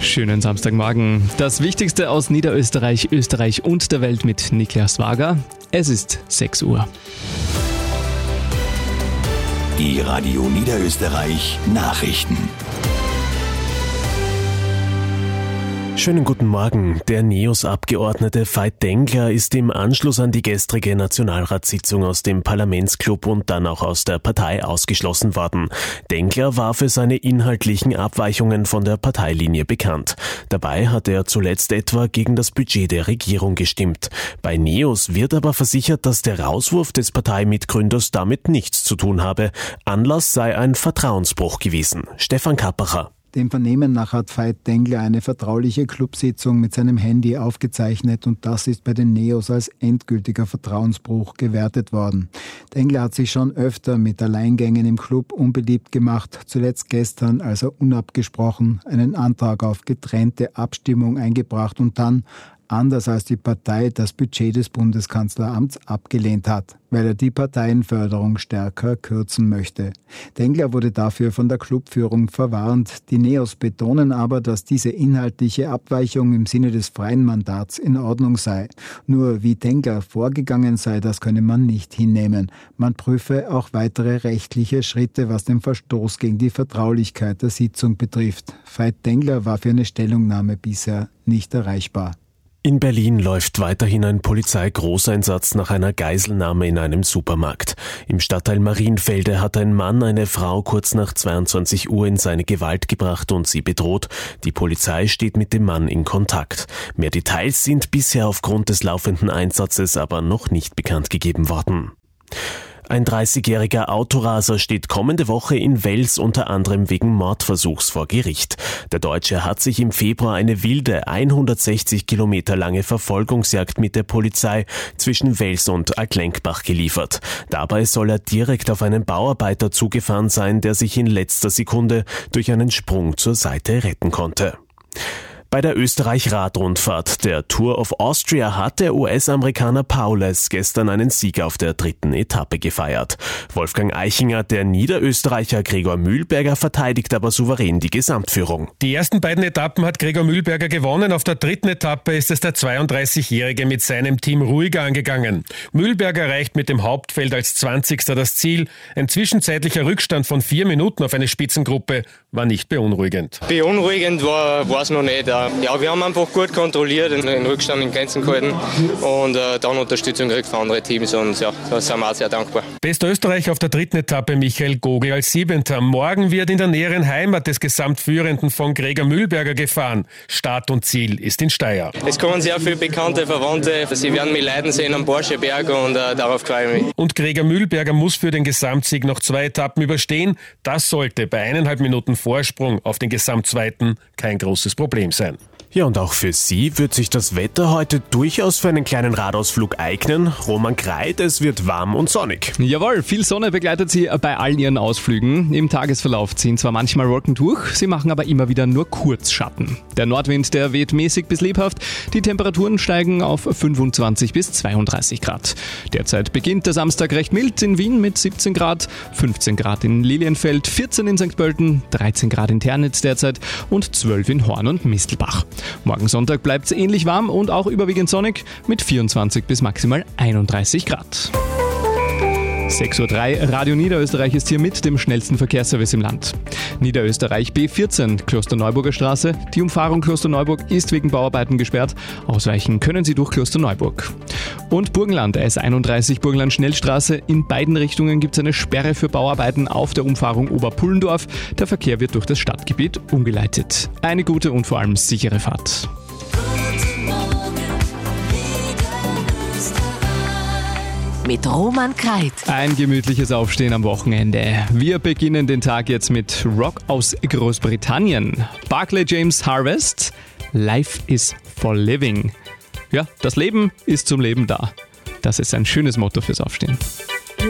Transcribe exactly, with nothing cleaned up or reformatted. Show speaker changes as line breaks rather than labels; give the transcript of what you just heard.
Schönen Samstagmorgen. Das Wichtigste aus Niederösterreich, Österreich und der Welt mit Niklas Wager. Es ist sechs Uhr.
Die Radio Niederösterreich Nachrichten.
Schönen guten Morgen. Der NEOS-Abgeordnete Veit Dengler ist im Anschluss an die gestrige Nationalratssitzung aus dem Parlamentsclub und dann auch aus der Partei ausgeschlossen worden. Dengler war für seine inhaltlichen Abweichungen von der Parteilinie bekannt. Dabei hatte er zuletzt etwa gegen das Budget der Regierung gestimmt. Bei NEOS wird aber versichert, dass der Rauswurf des Parteimitgründers damit nichts zu tun habe. Anlass sei ein Vertrauensbruch gewesen. Stefan Kappacher.
Dem Vernehmen nach hat Veit Dengler eine vertrauliche Clubsitzung mit seinem Handy aufgezeichnet und das ist bei den NEOS als endgültiger Vertrauensbruch gewertet worden. Dengler hat sich schon öfter mit Alleingängen im Club unbeliebt gemacht, zuletzt gestern, als er unabgesprochen einen Antrag auf getrennte Abstimmung eingebracht und dann, anders als die Partei, das Budget des Bundeskanzleramts abgelehnt hat, weil er die Parteienförderung stärker kürzen möchte. Dengler wurde dafür von der Clubführung verwarnt. Die NEOS betonen aber, dass diese inhaltliche Abweichung im Sinne des freien Mandats in Ordnung sei. Nur wie Dengler vorgegangen sei, das könne man nicht hinnehmen. Man prüfe auch weitere rechtliche Schritte, was den Verstoß gegen die Vertraulichkeit der Sitzung betrifft. Veit Dengler war für eine Stellungnahme bisher nicht erreichbar.
In Berlin läuft weiterhin ein Polizeigroßeinsatz nach einer Geiselnahme in einem Supermarkt. Im Stadtteil Marienfelde hat ein Mann eine Frau kurz nach zweiundzwanzig Uhr in seine Gewalt gebracht und sie bedroht. Die Polizei steht mit dem Mann in Kontakt. Mehr Details sind bisher aufgrund des laufenden Einsatzes aber noch nicht bekannt gegeben worden. Ein dreißigjähriger Autoraser steht kommende Woche in Wels unter anderem wegen Mordversuchs vor Gericht. Der Deutsche hat sich im Februar eine wilde hundertsechzig Kilometer lange Verfolgungsjagd mit der Polizei zwischen Wels und Altlenkbach geliefert. Dabei soll er direkt auf einen Bauarbeiter zugefahren sein, der sich in letzter Sekunde durch einen Sprung zur Seite retten konnte. Bei der Österreich-Radrundfahrt der Tour of Austria hat der U S-Amerikaner Powless gestern einen Sieg auf der dritten Etappe gefeiert. Wolfgang Eichinger, der Niederösterreicher Gregor Mühlberger, verteidigt aber souverän die Gesamtführung.
Die ersten beiden Etappen hat Gregor Mühlberger gewonnen. Auf der dritten Etappe ist es der zweiunddreißigjährige mit seinem Team ruhiger angegangen. Mühlberger erreicht mit dem Hauptfeld als zwanzigster das Ziel. Ein zwischenzeitlicher Rückstand von vier Minuten auf eine Spitzengruppe war nicht beunruhigend.
Beunruhigend war es noch nicht. Ja, wir haben einfach gut kontrolliert, den Rückstand in Grenzen gehalten und äh, dann Unterstützung gekriegt von anderen Teams und ja, da sind wir auch sehr dankbar.
Bester Österreich auf der dritten Etappe Michael Gogl als Siebenter. Morgen wird in der näheren Heimat des Gesamtführenden von Gregor Mühlberger gefahren. Start und Ziel ist in Steyr.
Es kommen sehr viele bekannte Verwandte. Sie werden mich leiden sehen am Borscheberg und äh, darauf freue ich mich.
Und Gregor Mühlberger muss für den Gesamtsieg noch zwei Etappen überstehen. Das sollte bei eineinhalb Minuten Vorsprung auf den Gesamtzweiten kein großes Problem sein.
Ja, und auch für Sie wird sich das Wetter heute durchaus für einen kleinen Radausflug eignen. Roman Kreit, es wird warm und sonnig.
Jawohl, viel Sonne begleitet Sie bei all Ihren Ausflügen. Im Tagesverlauf ziehen zwar manchmal Wolken durch, sie machen aber immer wieder nur Kurzschatten. Der Nordwind, der weht mäßig bis lebhaft. Die Temperaturen steigen auf fünfundzwanzig bis zweiunddreißig Grad. Derzeit beginnt der Samstag recht mild in Wien mit siebzehn Grad, fünfzehn Grad in Lilienfeld, vierzehn in Sankt Pölten, dreizehn Grad in Ternitz derzeit und zwölf in Horn und Mistelbach. Morgen Sonntag bleibt es ähnlich warm und auch überwiegend sonnig mit vierundzwanzig bis maximal einunddreißig Grad. sechs Uhr drei, Radio Niederösterreich ist hier mit dem schnellsten Verkehrsservice im Land. Niederösterreich B vierzehn, Klosterneuburger Straße. Die Umfahrung Klosterneuburg ist wegen Bauarbeiten gesperrt. Ausweichen können Sie durch Klosterneuburg. Und Burgenland, S einunddreißig, Burgenland Schnellstraße. In beiden Richtungen gibt es eine Sperre für Bauarbeiten auf der Umfahrung Oberpullendorf. Der Verkehr wird durch das Stadtgebiet umgeleitet. Eine gute und vor allem sichere Fahrt.
Mit Roman Kreit.
Ein gemütliches Aufstehen am Wochenende. Wir beginnen den Tag jetzt mit Rock aus Großbritannien. Barclay James Harvest, Life is for Living. Ja, das Leben ist zum Leben da. Das ist ein schönes Motto fürs Aufstehen.